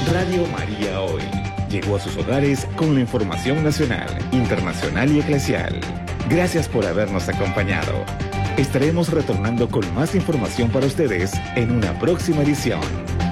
Radio María Hoy llegó a sus hogares con la información nacional, internacional y eclesial. Gracias por habernos acompañado. Estaremos retornando con más información para ustedes en una próxima edición.